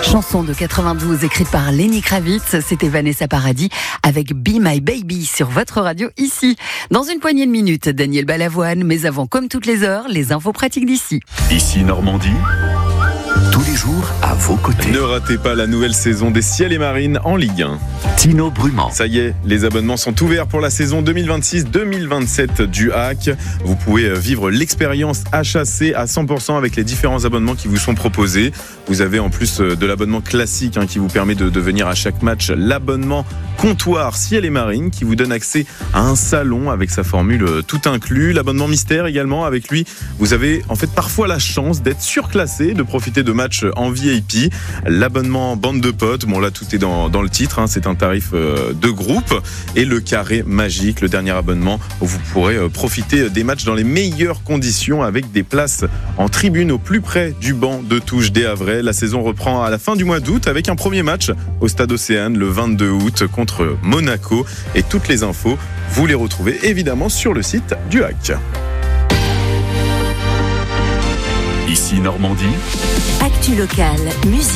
Chanson de 92 écrite par Lenny Kravitz, c'était Vanessa Paradis avec Be My Baby sur votre radio ici. Dans une poignée de minutes, Daniel Balavoine, mais avant, comme toutes les heures, les infos pratiques d'ici. Ici Normandie, tous les jours à vos côtés. Ne ratez pas la nouvelle saison des Ciels et Marines en Ligue 1. Tino Brumand. Ça y est, les abonnements sont ouverts pour la saison 2026-2027 du HAC. Vous pouvez vivre l'expérience HAC à 100% avec les différents abonnements qui vous sont proposés. Vous avez en plus de l'abonnement classique qui vous permet de venir à chaque match, l'abonnement comptoir Ciel et Marines qui vous donne accès à un salon avec sa formule tout inclus. L'abonnement mystère également, avec lui, vous avez en fait parfois la chance d'être surclassé, de profiter de matchs en VIP. L'abonnement bande de potes, bon là tout est dans le titre, c'est un tarif de groupe. Et le carré magique, le dernier abonnement où vous pourrez profiter des matchs dans les meilleures conditions avec des places en tribune au plus près du banc de touche des Havrais. La saison reprend à la fin du mois d'août avec un premier match au Stade Océane le 22 août contre Monaco. Et toutes les infos, vous les retrouvez évidemment sur le site du HAC. Ici Normandie. Actu locale, musique.